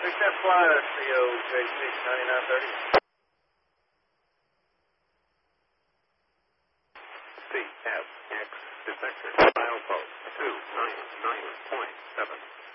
Pick that flyer, COJC 9930. CFX detector. Milepost 299.7.